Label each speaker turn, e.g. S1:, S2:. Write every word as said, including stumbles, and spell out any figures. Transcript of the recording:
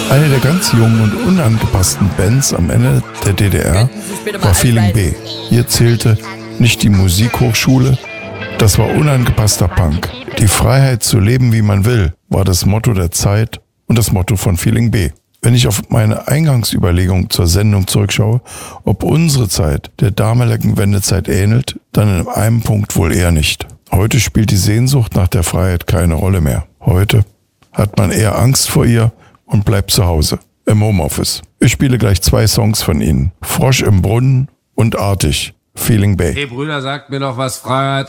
S1: Eine der ganz jungen und unangepassten Bands am Ende der D D R war Feeling B. Hier zählte nicht die Musikhochschule, das war unangepasster Punk. Die Freiheit zu leben, wie man will, war das Motto der Zeit und das Motto von Feeling B. Wenn ich auf meine Eingangsüberlegung zur Sendung zurückschaue, ob unsere Zeit der damaligen Wendezeit ähnelt, dann in einem Punkt wohl eher nicht. Heute spielt die Sehnsucht nach der Freiheit keine Rolle mehr. Heute hat man eher Angst vor ihr und bleibt zu Hause, im Homeoffice. Ich spiele gleich zwei Songs von ihnen. Frosch im Brunnen und Artig, Feeling B.
S2: Hey Brüder, sagt mir doch was, Freiheit